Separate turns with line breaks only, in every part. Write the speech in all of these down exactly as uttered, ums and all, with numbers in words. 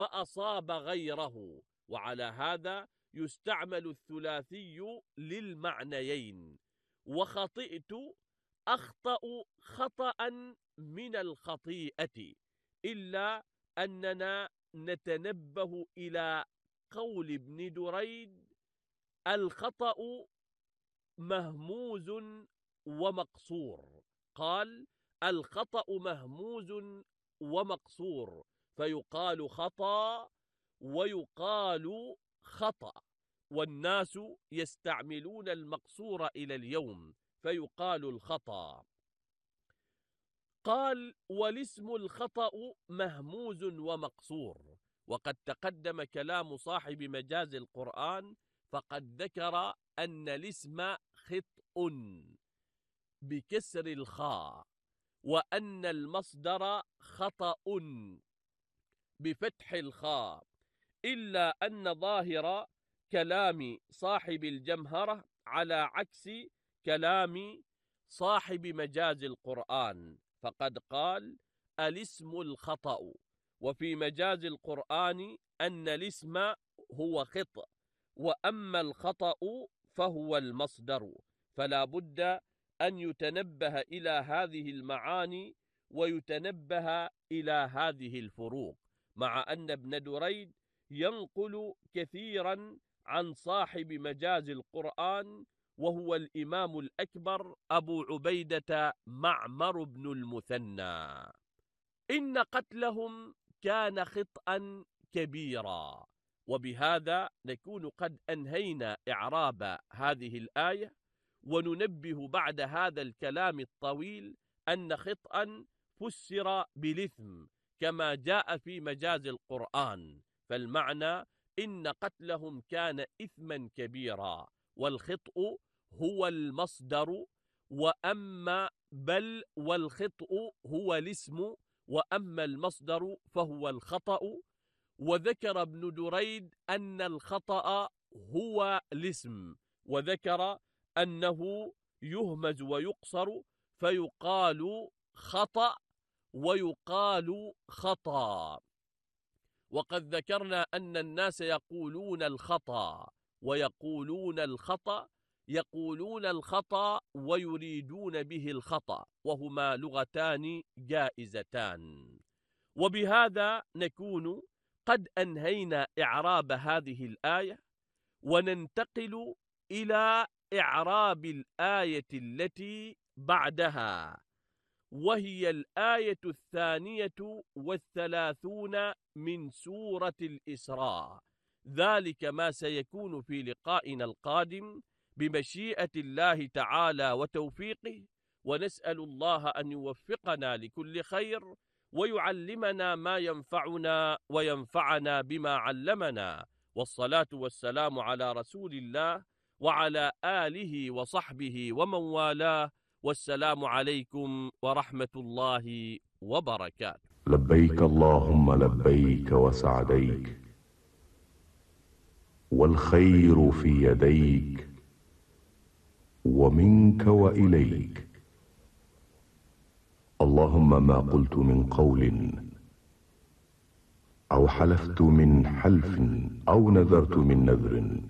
فأصاب غيره، وعلى هذا يستعمل الثلاثي للمعنيين. وخطئت أخطأ خطأ من الخطيئة، إلا أننا نتنبه إلى قول ابن دريد: الخطأ مهموز ومقصور. قال: الخطأ مهموز ومقصور، فيقال خطأ ويقال خطأ، والناس يستعملون المقصور إلى اليوم فيقال الخطأ. قال: والاسم الخطأ مهموز ومقصور. وقد تقدم كلام صاحب مجاز القرآن، فقد ذكر أن الاسم خطأ بكسر الخاء، وأن المصدر خطأ بفتح الخاء، إلا أن ظاهر كلام صاحب الجمهرة على عكس كلام صاحب مجاز القرآن، فقد قال: الاسم الخطأ. وفي مجاز القرآن أن الاسم هو خطأ، وأما الخطأ فهو المصدر، فلا بد أن يتنبه إلى هذه المعاني ويتنبه إلى هذه الفروق، مع أن ابن دريد ينقل كثيرا عن صاحب مجاز القرآن، وهو الإمام الأكبر أبو عبيدة معمر بن المثنى. إن قتلهم كان خطأ كبيرا. وبهذا نكون قد أنهينا إعراب هذه الآية، وننبه بعد هذا الكلام الطويل أن خطأ فسر بالإثم كما جاء في مجاز القرآن، فالمعنى إن قتلهم كان إثما كبيرا، والخطأ هو المصدر، وأما بل والخطأ هو الاسم، وأما المصدر فهو الخطأ. وذكر ابن دريد أن الخطأ هو الاسم، وذكر أنه يهمز ويقصر فيقال خطأ ويقال خطأ. وقد ذكرنا أن الناس يقولون الخطأ ويقولون الخطأ، يقولون الخطأ ويريدون به الخطأ، وهما لغتان جائزتان. وبهذا نكون قد أنهينا إعراب هذه الآية، وننتقل إلى إعراب الآية التي بعدها، وهي الآية الثانية والثلاثون من سورة الإسراء. ذلك ما سيكون في لقائنا القادم بمشيئة الله تعالى وتوفيقه، ونسأل الله أن يوفقنا لكل خير، ويعلمنا ما ينفعنا وينفعنا بما علمنا. والصلاة والسلام على رسول الله وعلى آله وصحبه ومن والاه، والسلام عليكم ورحمة الله وبركاته.
لبيك اللهم لبيك وسعديك، والخير في يديك، ومنك وإليك. اللهم ما قلت من قول أو حلفت من حلف أو نذرت من نذر،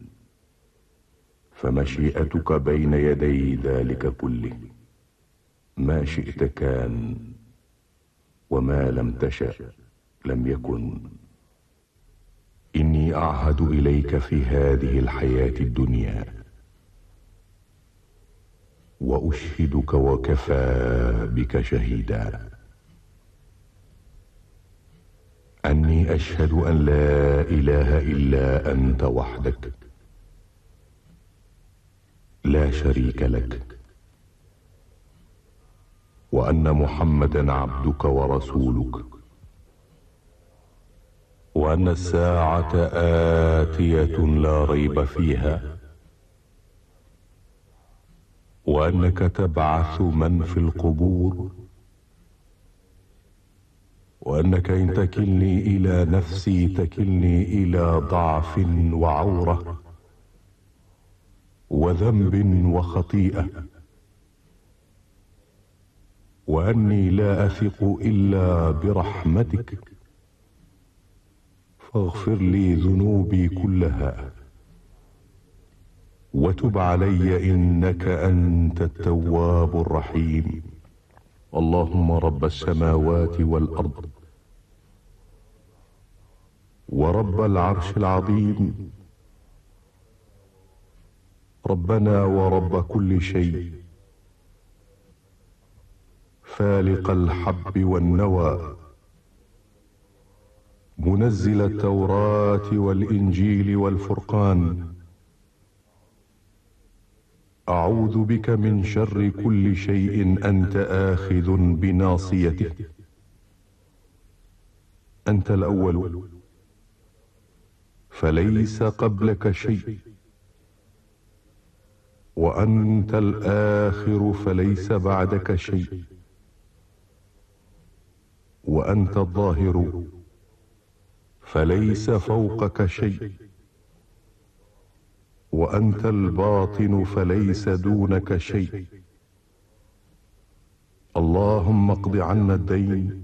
فمشيئتك بين يدي ذلك كله، ما شئت كان، وما لم تشأ لم يكن. إني أعهد إليك في هذه الحياة الدنيا، وأشهدك وكفى بك شهيدا، أني أشهد أن لا إله إلا أنت وحدك لا شريك لك، وأن محمدا عبدك ورسولك، وأن الساعة آتية لا ريب فيها، وأنك تبعث من في القبور، وأنك إن تكلني إلى نفسي تكلني إلى ضعف وعورة وذنب وخطيئة، وأني لا أثق إلا برحمتك، فاغفر لي ذنوبي كلها وتب علي إنك أنت التواب الرحيم. اللهم رب السماوات والأرض ورب العرش العظيم، ربنا ورب كل شيء، فالق الحب والنوى، منزل التوراة والإنجيل والفرقان، أعوذ بك من شر كل شيء أنت آخذ بناصيته. أنت الأول فليس قبلك شيء، وأنت الآخر فليس بعدك شيء، وأنت الظاهر فليس فوقك شيء، وأنت الباطن فليس دونك شيء. اللهم اقض عنا الدين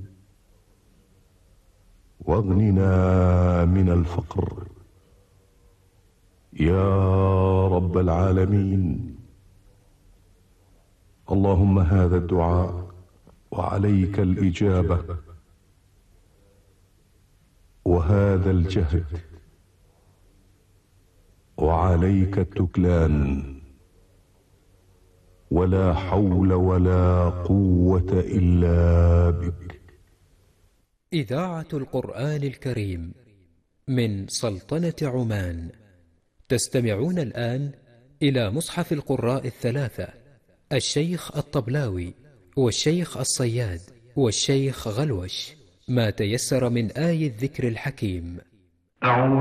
واغننا من الفقر يا رب العالمين. اللهم هذا الدعاء وعليك الإجابة، وهذا الجهد وعليك التكلان، ولا حول ولا قوة إلا بك.
إذاعة القرآن الكريم من سلطنة عمان. تستمعون الآن إلى مصحف القراء الثلاثة، الشيخ الطبلاوي والشيخ الصياد والشيخ غلوش، ما تيسر من آي الذكر الحكيم.